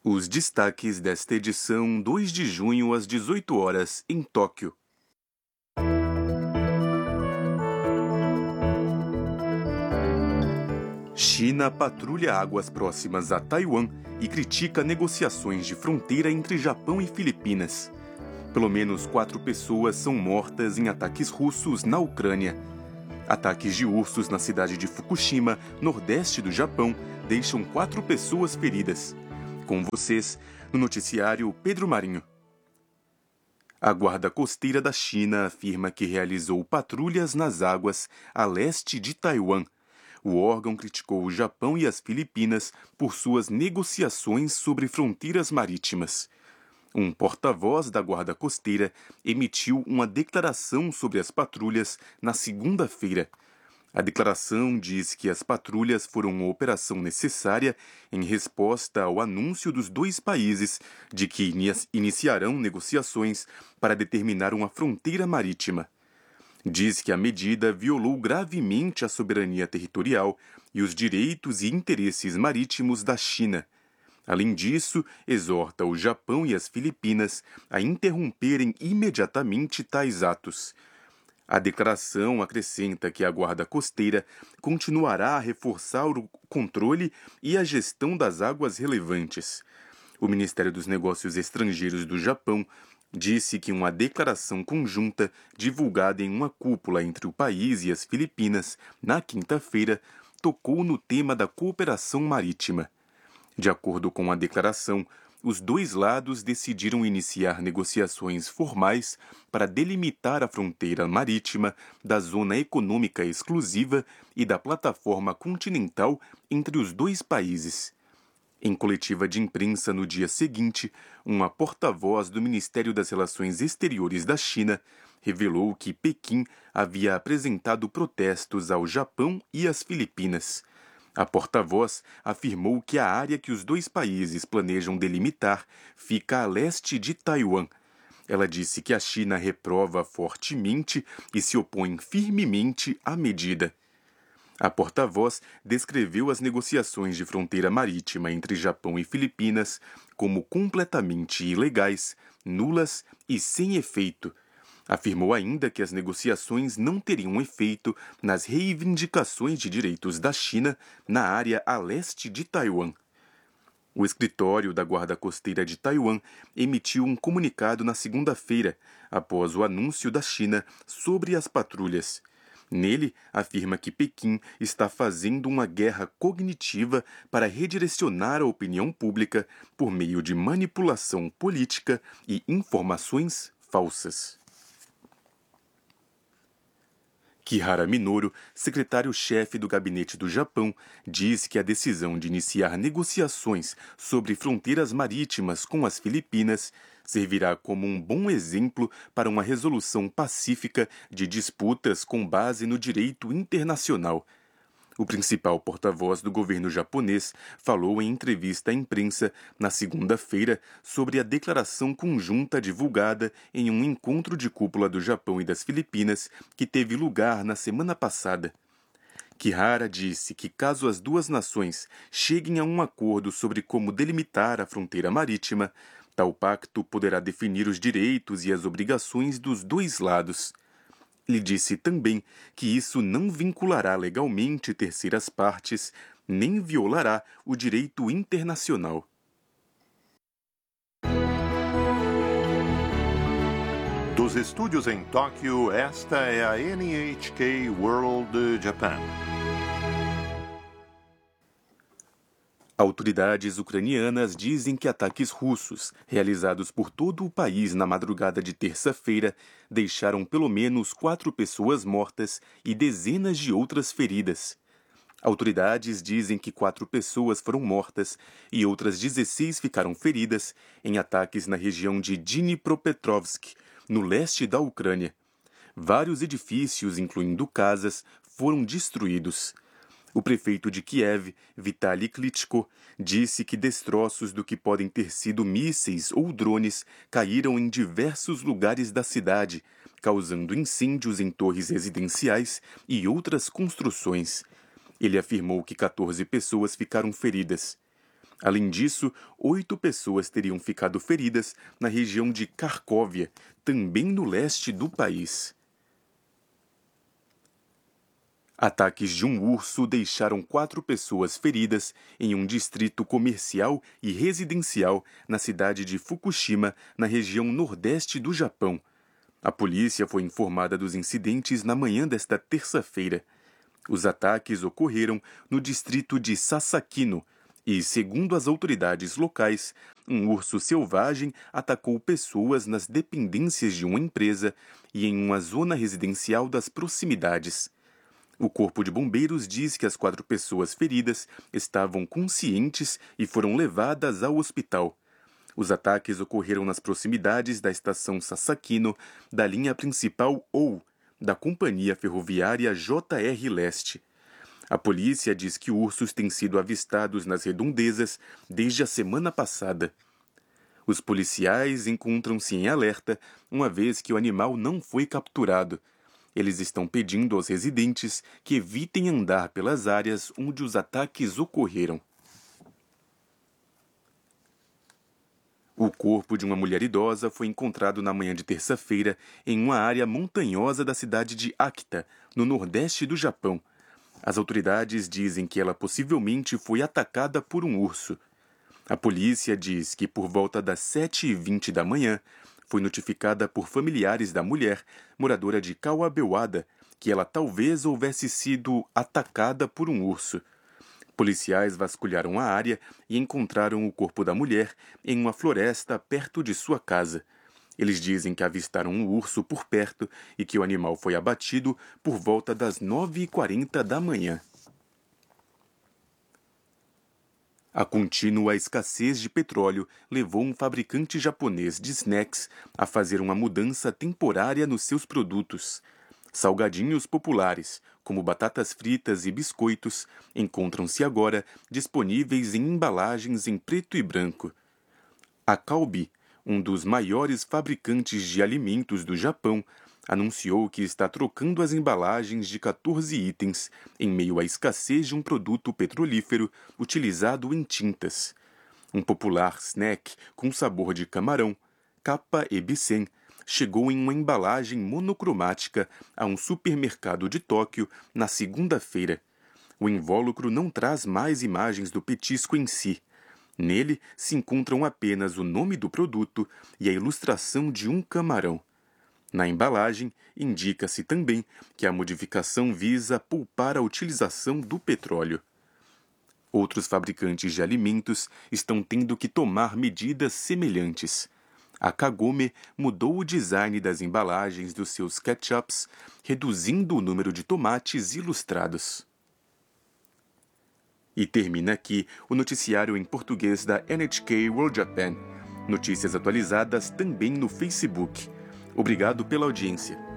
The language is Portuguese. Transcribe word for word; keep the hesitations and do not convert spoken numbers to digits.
Os destaques desta edição, dois de junho às dezoito horas, em Tóquio. China patrulha águas próximas a Taiwan e critica negociações de fronteira entre Japão e Filipinas. Pelo menos quatro pessoas são mortas em ataques russos na Ucrânia. Ataques de ursos na cidade de Fukushima, nordeste do Japão, deixam quatro pessoas feridas. Com vocês, no noticiário Pedro Marinho. A Guarda Costeira da China afirma que realizou patrulhas nas águas a leste de Taiwan. O órgão criticou o Japão e as Filipinas por suas negociações sobre fronteiras marítimas. Um porta-voz da Guarda Costeira emitiu uma declaração sobre as patrulhas na segunda-feira. A declaração diz que as patrulhas foram uma operação necessária em resposta ao anúncio dos dois países de que iniciarão negociações para determinar uma fronteira marítima. Diz que a medida violou gravemente a soberania territorial e os direitos e interesses marítimos da China. Além disso, exorta o Japão e as Filipinas a interromperem imediatamente tais atos. A declaração acrescenta que a Guarda Costeira continuará a reforçar o controle e a gestão das águas relevantes. O Ministério dos Negócios Estrangeiros do Japão disse que uma declaração conjunta divulgada em uma cúpula entre o país e as Filipinas na quinta-feira tocou no tema da cooperação marítima. De acordo com a declaração, os dois lados decidiram iniciar negociações formais para delimitar a fronteira marítima da Zona Econômica Exclusiva e da plataforma continental entre os dois países. Em coletiva de imprensa no dia seguinte, uma porta-voz do Ministério das Relações Exteriores da China revelou que Pequim havia apresentado protestos ao Japão e às Filipinas. A porta-voz afirmou que a área que os dois países planejam delimitar fica a leste de Taiwan. Ela disse que a China reprova fortemente e se opõe firmemente à medida. A porta-voz descreveu as negociações de fronteira marítima entre Japão e Filipinas como completamente ilegais, nulas e sem efeito. Afirmou ainda que as negociações não teriam efeito nas reivindicações de direitos da China na área a leste de Taiwan. O escritório da Guarda Costeira de Taiwan emitiu um comunicado na segunda-feira, após o anúncio da China sobre as patrulhas. Nele, afirma que Pequim está fazendo uma guerra cognitiva para redirecionar a opinião pública por meio de manipulação política e informações falsas. Kihara Minoru, secretário-chefe do gabinete do Japão, diz que a decisão de iniciar negociações sobre fronteiras marítimas com as Filipinas servirá como um bom exemplo para uma resolução pacífica de disputas com base no direito internacional. O principal porta-voz do governo japonês falou em entrevista à imprensa na segunda-feira sobre a declaração conjunta divulgada em um encontro de cúpula do Japão e das Filipinas que teve lugar na semana passada. Kihara disse que caso as duas nações cheguem a um acordo sobre como delimitar a fronteira marítima, tal pacto poderá definir os direitos e as obrigações dos dois lados. Ele disse também que isso não vinculará legalmente terceiras partes, nem violará o direito internacional. Dos estúdios em Tóquio, esta é a N H K World Japan. Autoridades ucranianas dizem que ataques russos, realizados por todo o país na madrugada de terça-feira, deixaram pelo menos quatro pessoas mortas e dezenas de outras feridas. Autoridades dizem que quatro pessoas foram mortas e outras dezesseis ficaram feridas em ataques na região de Dnipropetrovsk, no leste da Ucrânia. Vários edifícios, incluindo casas, foram destruídos. O prefeito de Kiev, Vitaly Klitschko, disse que destroços do que podem ter sido mísseis ou drones caíram em diversos lugares da cidade, causando incêndios em torres residenciais e outras construções. Ele afirmou que quatorze pessoas ficaram feridas. Além disso, oito pessoas teriam ficado feridas na região de Kharkovia, também no leste do país. Ataques de um urso deixaram quatro pessoas feridas em um distrito comercial e residencial na cidade de Fukushima, na região nordeste do Japão. A polícia foi informada dos incidentes na manhã desta terça-feira. Os ataques ocorreram no distrito de Sasakino e, segundo as autoridades locais, um urso selvagem atacou pessoas nas dependências de uma empresa e em uma zona residencial das proximidades. O Corpo de Bombeiros diz que as quatro pessoas feridas estavam conscientes e foram levadas ao hospital. Os ataques ocorreram nas proximidades da estação Sasakino, da linha principal O U, da companhia ferroviária J R Leste. A polícia diz que ursos têm sido avistados nas redondezas desde a semana passada. Os policiais encontram-se em alerta, uma vez que o animal não foi capturado. Eles estão pedindo aos residentes que evitem andar pelas áreas onde os ataques ocorreram. O corpo de uma mulher idosa foi encontrado na manhã de terça-feira em uma área montanhosa da cidade de Akita, no nordeste do Japão. As autoridades dizem que ela possivelmente foi atacada por um urso. A polícia diz que por volta das sete e vinte da manhã, foi notificada por familiares da mulher, moradora de Kawabewada, que ela talvez houvesse sido atacada por um urso. Policiais vasculharam a área e encontraram o corpo da mulher em uma floresta perto de sua casa. Eles dizem que avistaram um urso por perto e que o animal foi abatido por volta das nove e quarenta da manhã. A contínua escassez de petróleo levou um fabricante japonês de snacks a fazer uma mudança temporária nos seus produtos. Salgadinhos populares, como batatas fritas e biscoitos, encontram-se agora disponíveis em embalagens em preto e branco. A Calbee, um dos maiores fabricantes de alimentos do Japão, anunciou que está trocando as embalagens de quatorze itens em meio à escassez de um produto petrolífero utilizado em tintas. Um popular snack com sabor de camarão, Kappa Ebisen, chegou em uma embalagem monocromática a um supermercado de Tóquio na segunda-feira. O invólucro não traz mais imagens do petisco em si. Nele se encontram apenas o nome do produto e a ilustração de um camarão. Na embalagem, indica-se também que a modificação visa poupar a utilização do petróleo. Outros fabricantes de alimentos estão tendo que tomar medidas semelhantes. A Kagome mudou o design das embalagens dos seus ketchups, reduzindo o número de tomates ilustrados. E termina aqui o noticiário em português da N H K World Japan. Notícias atualizadas também no Facebook. Obrigado pela audiência.